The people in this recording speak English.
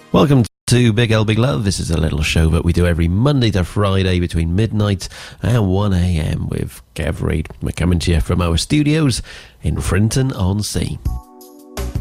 Welcome to Big L Big Love. This is a little show that we do every Monday to Friday between midnight and 1 a.m. with Gav Reid. We're coming to you from our studios in Frinton-on-Sea.